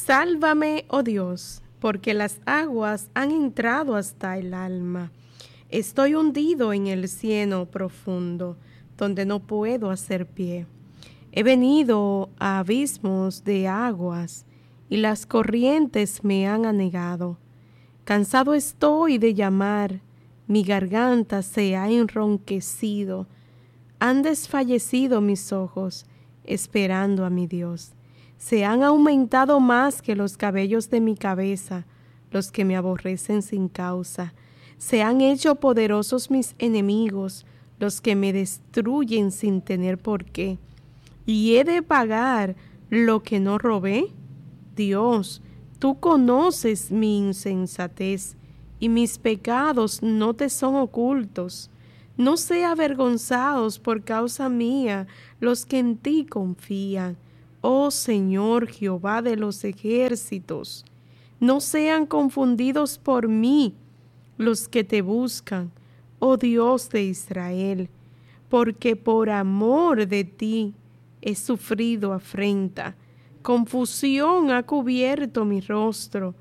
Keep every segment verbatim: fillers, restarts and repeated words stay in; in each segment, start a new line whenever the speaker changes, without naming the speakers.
Sálvame, oh Dios, porque las aguas han entrado hasta el alma. Estoy hundido en el cieno profundo, donde no puedo hacer pie. He venido a abismos de aguas, y las corrientes me han anegado. Cansado estoy de llamar, mi garganta se ha enronquecido. Han desfallecido mis ojos, esperando a mi Dios. Se han aumentado más que los cabellos de mi cabeza, los que me aborrecen sin causa. Se han hecho poderosos mis enemigos, los que me destruyen sin tener por qué. ¿Y he de pagar lo que no robé? Dios, tú conoces mi insensatez, y mis pecados no te son ocultos. No sean avergonzados por causa mía los que en ti confían. Oh Señor Jehová de los ejércitos, no sean confundidos por mí los que te buscan, oh Dios de Israel, porque por amor de ti he sufrido afrenta. Confusión ha cubierto mi rostro.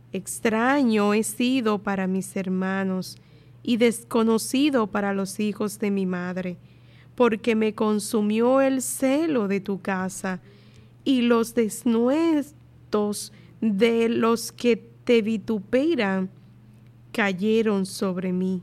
Extraño he sido para mis hermanos y desconocido para los hijos de mi madre, porque me consumió el celo de tu casa y los denuestos de los que te vituperan cayeron sobre mí.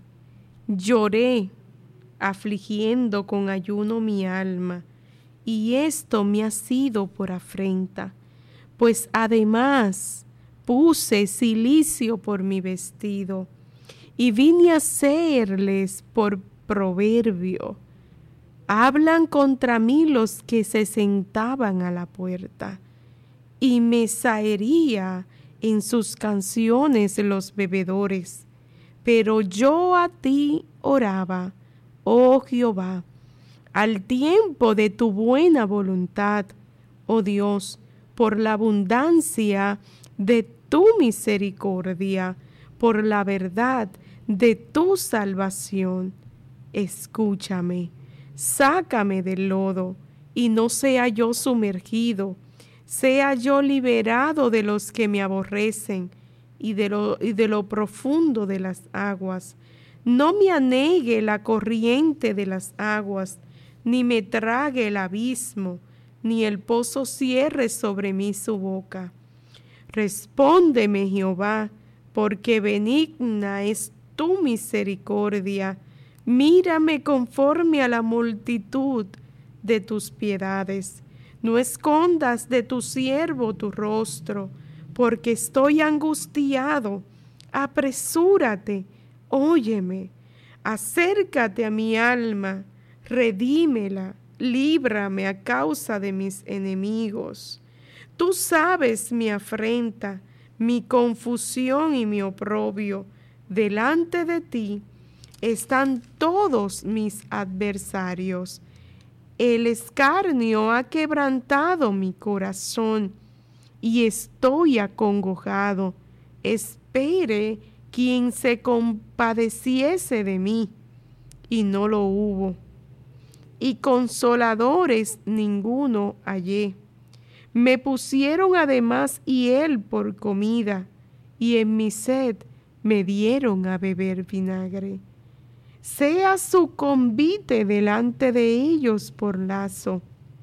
Lloré, afligiendo con ayuno mi alma, y esto me ha sido por afrenta, pues además puse cilicio por mi vestido, y vine a hacerles por proverbio. Hablan contra mí los que se sentaban a la puerta, y me zahería en sus canciones los bebedores. Pero yo a ti oraba, oh Jehová, al tiempo de tu buena voluntad, oh Dios, por la abundancia de tu misericordia, por la verdad de tu salvación. Escúchame. Sácame del lodo, y no sea yo sumergido, sea yo liberado de los que me aborrecen, y de lo, y de lo profundo de las aguas. No me anegue la corriente de las aguas, ni me trague el abismo, ni el pozo cierre sobre mí su boca. Respóndeme, Jehová, porque benigna es tu misericordia. Mírame conforme a la multitud de tus piedades. No escondas de tu siervo tu rostro, porque estoy angustiado. Apresúrate, óyeme. Acércate a mi alma, redímela, líbrame a causa de mis enemigos. Tú sabes mi afrenta, mi confusión y mi oprobio. Delante de ti están todos mis adversarios. El escarnio ha quebrantado mi corazón y estoy acongojado. Espere quien se compadeciese de mí, y no lo hubo. Y consoladores ninguno hallé. Me pusieron además hiel por comida, y en mi sed me dieron a beber vinagre. Sea su convite delante de ellos por lazo,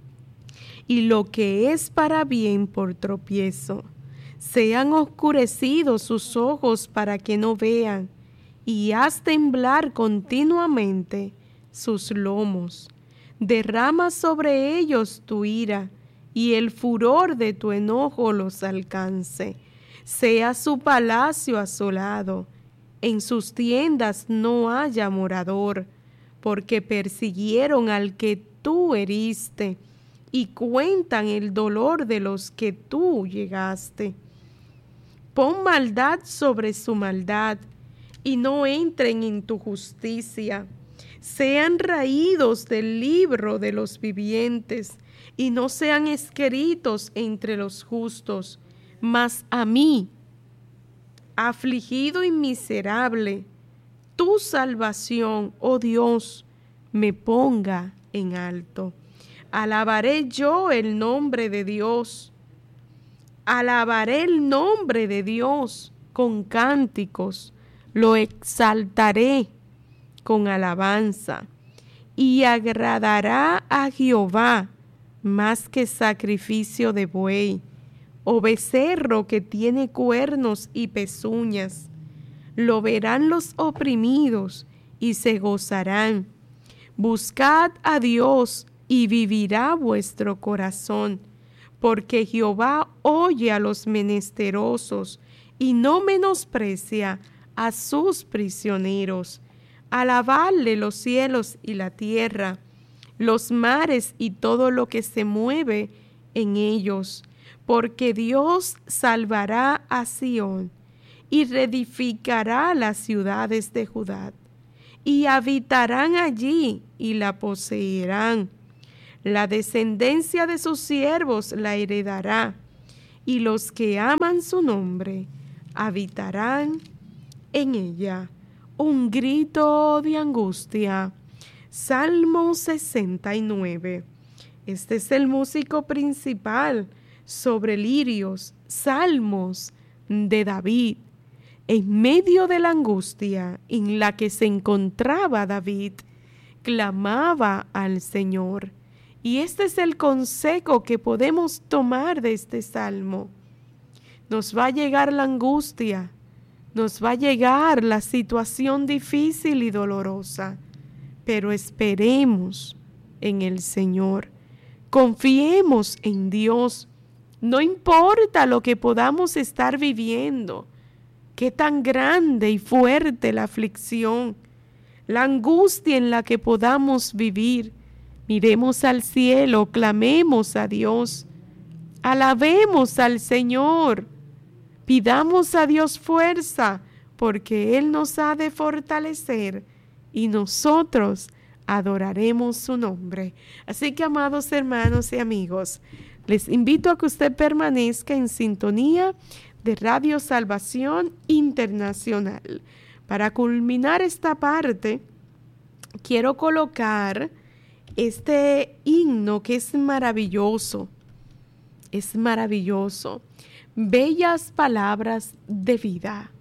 y lo que es para bien por tropiezo. Sean oscurecidos sus ojos para que no vean, y haz temblar continuamente sus lomos. Derrama sobre ellos tu ira, y el furor de tu enojo los alcance. Sea su palacio asolado, en sus tiendas no haya morador, porque persiguieron al que tú heriste, y cuentan el dolor de los que tú llegaste. Pon maldad sobre su maldad, y no entren en tu justicia. Sean raídos del libro de los vivientes, y no sean escritos entre los justos. Mas a mí, afligido y miserable, tu salvación, oh Dios, me ponga en alto. Alabaré yo el nombre de Dios. Alabaré el nombre de Dios con cánticos, lo exaltaré con alabanza, y agradará a Jehová más que sacrificio de buey, o becerro que tiene cuernos y pezuñas. Lo verán los oprimidos y se gozarán. Buscad a Dios y vivirá vuestro corazón, porque Jehová oye a los menesterosos y no menosprecia a sus prisioneros. Alabadle los cielos y la tierra, los mares y todo lo que se mueve en ellos, porque Dios salvará a Sión y reedificará las ciudades de Judá, y habitarán allí y la poseerán. La descendencia de sus siervos la heredará, y los que aman su nombre habitarán en ella. Un grito de angustia. Salmo sesenta y nueve. Este es el músico principal sobre lirios, salmos de David. En medio de la angustia en la que se encontraba David, clamaba al Señor. Y este es el consejo que podemos tomar de este salmo. Nos va a llegar la angustia, nos va a llegar la situación difícil y dolorosa, pero esperemos en el Señor. Confiemos en Dios. No importa lo que podamos estar viviendo, qué tan grande y fuerte la aflicción, la angustia en la que podamos vivir. Miremos al cielo, clamemos a Dios, alabemos al Señor, pidamos a Dios fuerza, porque Él nos ha de fortalecer y nosotros adoraremos su nombre. Así que, amados hermanos y amigos, les invito a que usted permanezca en sintonía de Radio Salvación Internacional. Para culminar esta parte, quiero colocar este himno que es maravilloso, es maravilloso. Bellas palabras de vida.